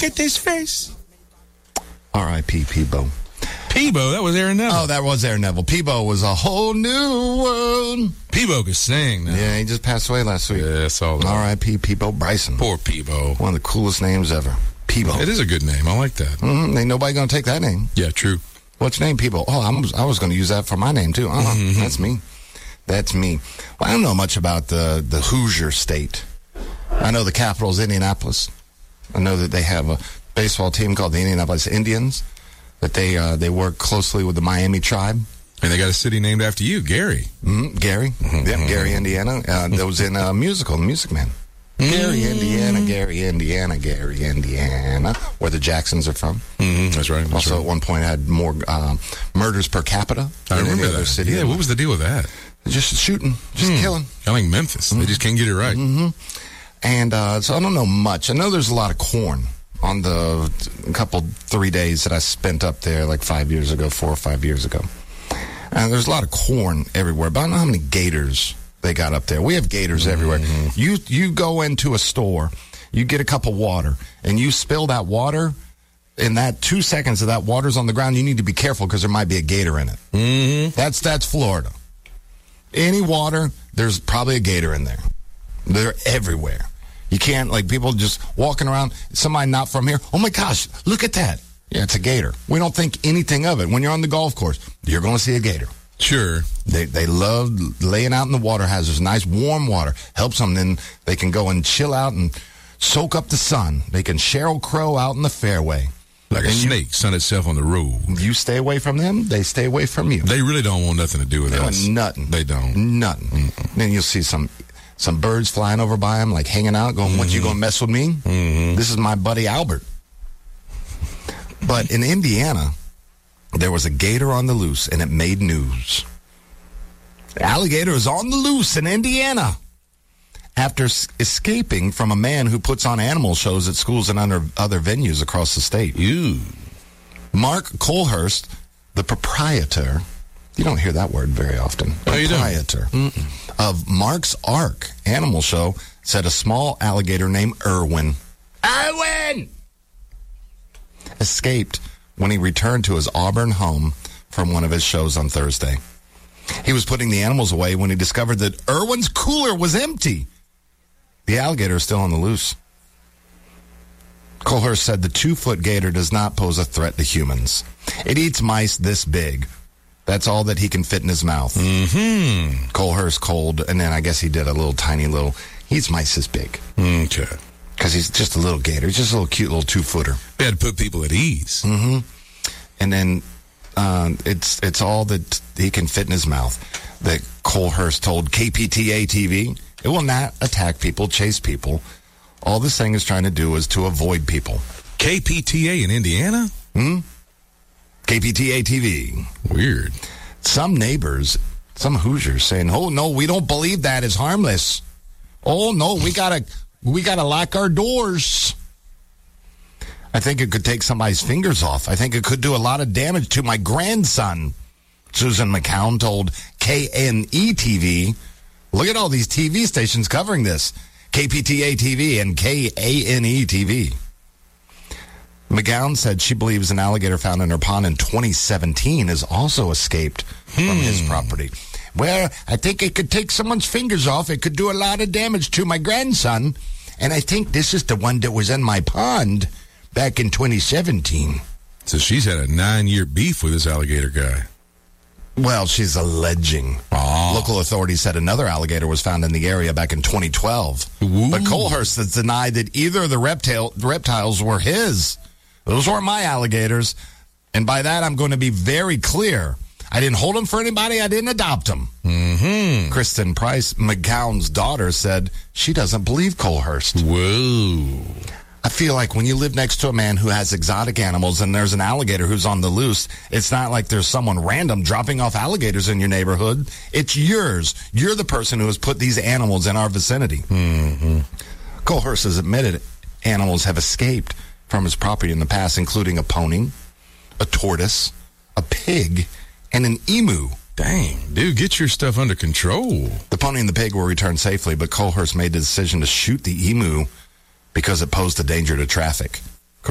Look at this face. R.I.P. Peebo. Peebo, that was Aaron Neville. Oh, that was Aaron Neville. Peebo was a whole new world. Peebo could sing now. Yeah, he just passed away last week. Yeah, that's all. R.I.P. Peebo Bryson. Poor Peebo. One of the coolest names ever. Peebo. It is a good name. I like that. Mm-hmm. Ain't nobody going to take that name. Yeah, true. What's your name, Peebo? Oh, I was going to use that for my name, too. That's me. That's me. Well, I don't know much about the Hoosier State. I know the capital is Indianapolis. I know that they have a baseball team called the Indianapolis Indians, that they work closely with the Miami tribe. And they got a city named after you, Gary. Gary. Yep, Gary, Indiana. That was in a musical, The Music Man. Gary, Indiana, Gary, Indiana, Gary, Indiana, where the Jacksons are from. That's right. That's also, right. at one point, had more murders per capita I than remember any that. other city. Yeah, what was the deal with that? Just shooting, just killing. I like Memphis. They just can't get it right. And so I don't know much. I know there's a lot of corn on the 3 days that I spent up there like 4 or 5 years ago. And there's a lot of corn everywhere, but I don't know how many gators they got up there. We have gators everywhere. You go into a store, you get a cup of water, and you spill that water. In that 2 seconds that that water's on the ground, you need to be careful because there might be a gator in it. That's Florida. Any water, there's probably a gator in there. They're everywhere. You can't, like, people just walking around, somebody not from here, oh my gosh, look at that. Yeah, it's a gator. We don't think anything of it. When you're on the golf course, you're going to see a gator. Sure. They love laying out in the water hazards. Nice warm water helps them. Then they can go and chill out and soak up the sun. They can Sheryl Crow out in the fairway. Like a snake sun itself on the road. You stay away from them, they stay away from you. They really don't want nothing to do with They us. want nothing. They don't. Nothing. Then you'll see some birds flying over by them, like hanging out, going, what, you going to mess with me? This is my buddy Albert. But in Indiana, there was a gator on the loose, and it made news. The alligator is on the loose in Indiana after escaping from a man who puts on animal shows at schools and other venues across the state. Ew. Mark Colhurst, the proprietor, you don't hear that word very often, No, you don't. proprietor of Mark's Ark Animal Show, said a small alligator named Irwin escaped when he returned to his Auburn home from one of his shows on Thursday. He was putting the animals away when he discovered that Irwin's cooler was empty. The alligator is still on the loose. Colhurst said the 2-foot gator does not pose a threat to humans. It eats mice this big. That's all that he can fit in his mouth. Colhurst cold, and then I guess he did he eats mice this big. Okay. Because he's just a little gator. He's just a little cute little 2-footer. They had to put people at ease. And then it's all that he can fit in his mouth. That Colhurst told KPTA TV, it will not attack people, chase people. All this thing is trying to do is to avoid people. KPTA in Indiana? KPTA TV. Weird. Some neighbors, some Hoosiers saying, oh, no, we don't believe that is harmless. Oh, no, we gotta lock our doors. I think it could take somebody's fingers off. I think it could do a lot of damage to my grandson. Susan McCown told KNE-TV, look at all these TV stations covering this. KPTA TV and KANE-TV. McGowan said she believes an alligator found in her pond in 2017 has also escaped from his property. Well, I think it could take someone's fingers off. It could do a lot of damage to my grandson. And I think this is the one that was in my pond back in 2017. So she's had a 9-year beef with this alligator guy. Well, she's alleging. Local authorities said another alligator was found in the area back in 2012. Ooh. But Colhurst has denied that either of the reptiles were his. Those weren't my alligators. And by that, I'm going to be very clear. I didn't hold them for anybody. I didn't adopt them. Kristen Price, McGowan's daughter, said she doesn't believe Colhurst. Whoa. I feel like when you live next to a man who has exotic animals and there's an alligator who's on the loose, it's not like there's someone random dropping off alligators in your neighborhood. It's yours. You're the person who has put these animals in our vicinity. Colhurst has admitted animals have escaped from his property in the past, including a pony, a tortoise, a pig, and an emu. Dang, dude, get your stuff under control. The pony and the pig were returned safely, but Colhurst made the decision to shoot the emu because it posed a danger to traffic.